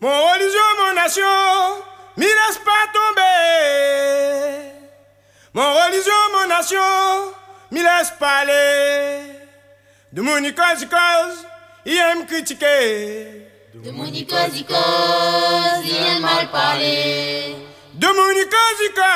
Mon religion, mon nation, m'y laisse pas tomber. Mon religion, mon nation, m'y laisse pas aller. De mon icose, il aime critiquer. De mon icose, il aime mal parler. De mon icose,